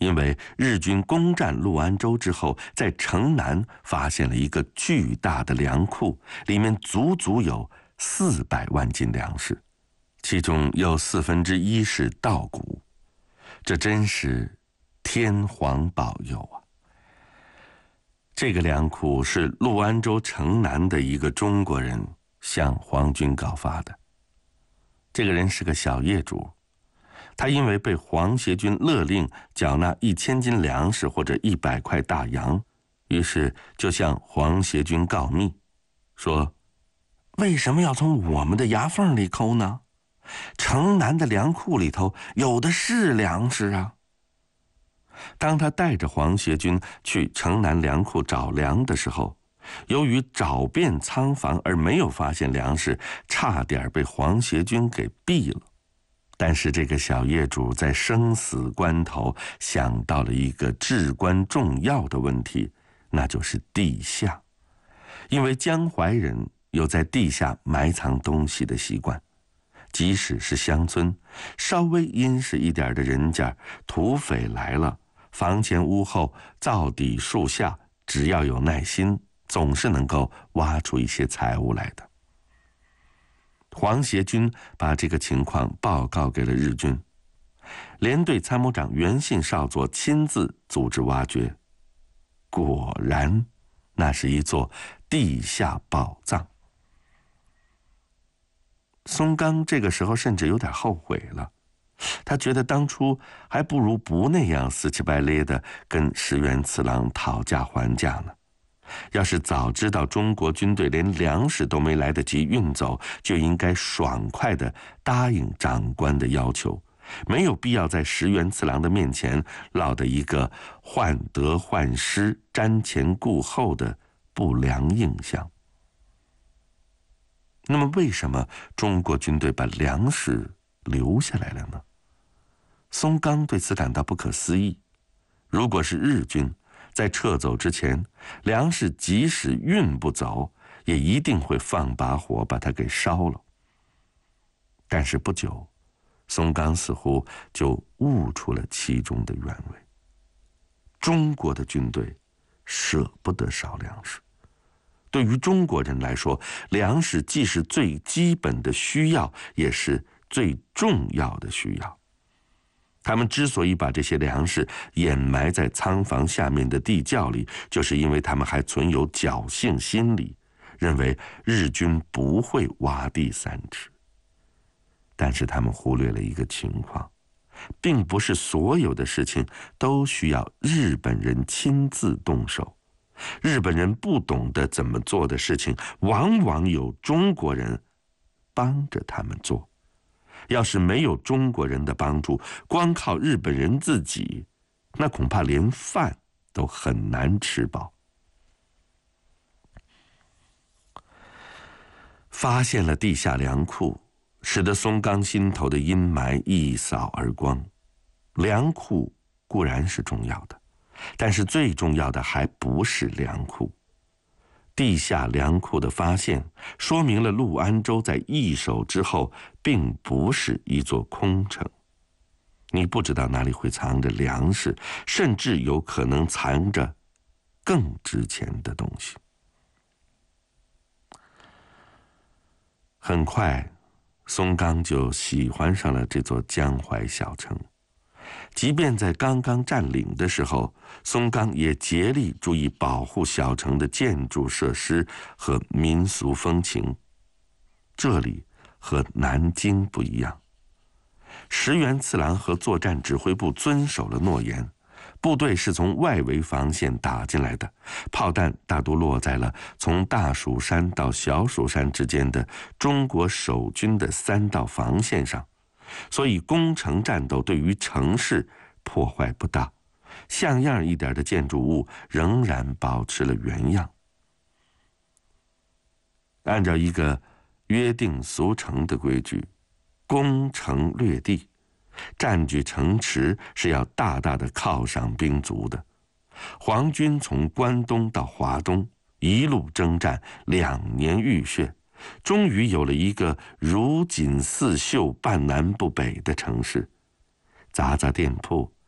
因为日军攻占陆安州之后，在城南发现了一个巨大的粮库，里面足足有400万斤粮食，其中有1/4是稻谷，这真是天皇保佑啊！这个粮库是陆安州城南的一个中国人向皇军告发的。这个人是个小业主，他因为被皇协军勒令缴纳1000斤粮食或者100块大洋，于是就向皇协军告密，说为什么要从我们的牙缝里抠呢？城南的粮库里头有的是粮食啊。当他带着皇协军去城南粮库找粮的时候，由于找遍仓房而没有发现粮食，差点被皇协军给毙了。但是这个小业主在生死关头想到了一个至关重要的问题，那就是地下。因为江淮人有在地下埋藏东西的习惯，即使是乡村，稍微阴湿一点的人家，土匪来了，房前屋后、灶底树下，只要有耐心，总是能够挖出一些财物来的。皇协军把这个情况报告给了日军，连队参谋长袁信少佐亲自组织挖掘，果然那是一座地下宝藏。松冈这个时候甚至有点后悔了，他觉得当初还不如不那样死乞白咧的跟石原次郎讨价还价呢。要是早知道中国军队连粮食都没来得及运走，就应该爽快地答应长官的要求，没有必要在石原次郎的面前落得一个患得患失、瞻前顾后的不良印象。那么为什么中国军队把粮食留下来了呢？松冈对此感到不可思议。如果是日军在撤走之前，粮食即使运不走，也一定会放把火把它给烧了。但是不久，松冈似乎就悟出了其中的原委。中国的军队舍不得烧粮食。对于中国人来说，粮食既是最基本的需要，也是最重要的需要。他们之所以把这些粮食掩埋在仓房下面的地窖里，就是因为他们还存有侥幸心理，认为日军不会挖地3尺。但是他们忽略了一个情况，并不是所有的事情都需要日本人亲自动手。日本人不懂得怎么做的事情，往往有中国人帮着他们做。要是没有中国人的帮助，光靠日本人自己，那恐怕连饭都很难吃饱。发现了地下粮库，使得松冈心头的阴霾一扫而光。粮库固然是重要的，但是最重要的还不是粮库。地下粮库的发现，说明了陆安州在易手之后，并不是一座空城。你不知道哪里会藏着粮食，甚至有可能藏着更值钱的东西。很快，松冈就喜欢上了这座江淮小城。即便在刚刚占领的时候，松冈也竭力注意保护小城的建筑设施和民俗风情。这里和南京不一样，石原次郎和作战指挥部遵守了诺言，部队是从外围防线打进来的，炮弹大多落在了从大蜀山到小蜀山之间的中国守军的3道防线上，所以攻城战斗对于城市破坏不大，像样一点的建筑物仍然保持了原样。按照一个约定俗成的规矩，攻城略地，占据城池是要大大的犒赏兵卒的。皇军从关东到华东，一路征战2年浴血，终于有了一个如锦似绣、半南不北的城市。杂杂店铺，